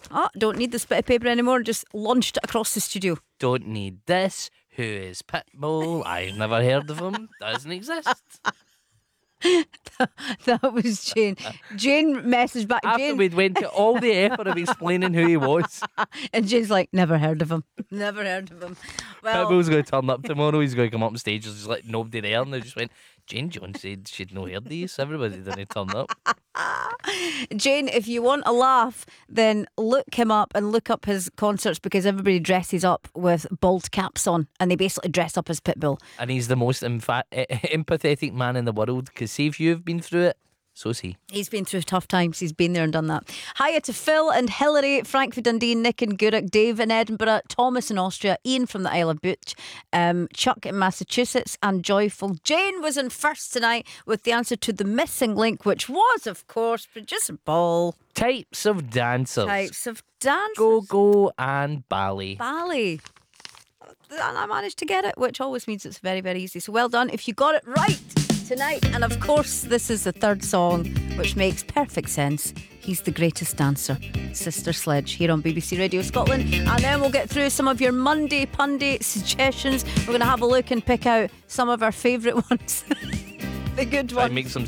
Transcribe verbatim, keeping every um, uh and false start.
Oh, don't need the bit of paper anymore. Just launched it across the studio. Don't need this. Who is Pitbull? I've never heard of him. Doesn't exist. That was Jane. Jane messaged back. After Jane, we'd went to all the effort of explaining who he was. and Jane's like, never heard of him. Never heard of him. Well, Pitbull's going to turn up tomorrow. He's going to come up on stage. There's just like nobody there. And they just went, Jane Jones said she'd no heard these. Everybody didn't turn up. Jane, if you want a laugh, then look him up and look up his concerts, because everybody dresses up with bald caps on and they basically dress up as Pitbull. And he's the most empha- empathetic man in the world, because see, if you've been through it, so's he. He's been through tough times. He's been there and done that. Hiya to Phil and Hilary, Frank for Dundee, Nick and Guruk, Dave in Edinburgh, Thomas in Austria, Ian from the Isle of Butch, um, Chuck in Massachusetts, and Joyful. Jane was in first tonight with the answer to the missing link, which was, of course, Producer Ball. Types of dancers. Types of dancers. Go-go and ballet. Ballet. And I managed to get it, which always means it's very, very easy. So well done if you got it right tonight. And of course, this is the third song, which makes perfect sense. He's the greatest dancer, Sister Sledge, here on B B C Radio Scotland. And then we'll get through some of your Monday Punday suggestions. We're going to have a look and pick out some of our favourite ones. The good Try ones. and make some